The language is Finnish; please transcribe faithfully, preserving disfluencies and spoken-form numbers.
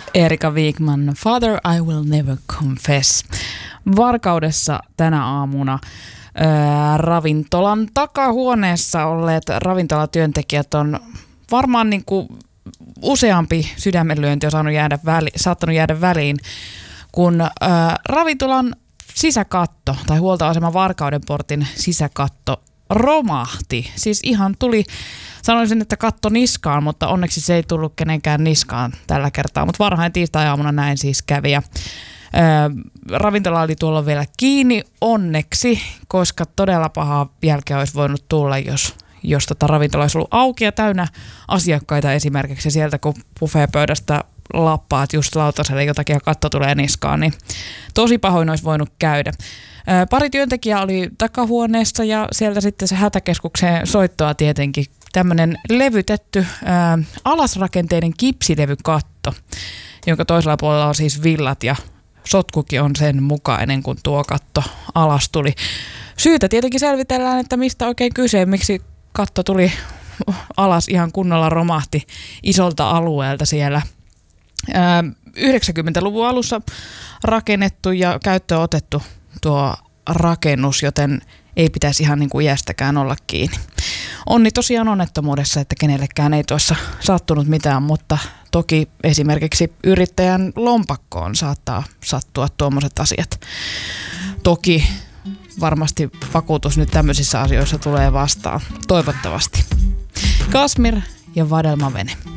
Erika Wigman, Father I Will Never Confess. Varkaudessa tänä aamuna ää, ravintolan takahuoneessa olleet ravintolatyöntekijät on varmaan niin kuin useampi sydämenlyönti on saanut jäädä väli, saattanut jäädä väliin, kun ää, ravintolan sisäkatto tai huoltoasema Varkauden portin sisäkatto romahti. Siis ihan tuli, sanoisin, että katto niskaan, mutta onneksi se ei tullut kenenkään niskaan tällä kertaa. Mutta varhain tiistai-aamuna näin siis kävi. Ja, ää, ravintola oli tuolla vielä kiinni onneksi, koska todella pahaa jälkeä olisi voinut tulla, jos, jos tota ravintola olisi ollut auki ja täynnä asiakkaita esimerkiksi. Sieltä kun buffeepöydästä lappaat just lautaselle jotakin ja katto tulee niskaan, niin tosi pahoin olisi voinut käydä. Pari työntekijää oli takahuoneessa ja sieltä sitten se hätäkeskukseen soittoa tietenkin. Tämmöinen levytetty ää, alasrakenteinen kipsilevykatto, jonka toisella puolella on siis villat ja sotkukin on sen mukainen, kun tuo katto alas tuli. Syytä tietenkin selvitellään, että mistä oikein kyse, miksi katto tuli alas ihan kunnolla, romahti isolta alueelta siellä. Ää, yhdeksänkymmentäluvun alussa rakennettu ja käyttöön otettu tuo rakennus, joten ei pitäisi ihan niin kuin iästäkään olla kiinni. Onni tosiaan onnettomuudessa, että kenellekään ei tuossa sattunut mitään, mutta toki esimerkiksi yrittäjän lompakkoon saattaa sattua tuommoiset asiat. Toki varmasti vakuutus nyt tämmöisissä asioissa tulee vastaan, toivottavasti. Kashmir ja Vadelma Vene.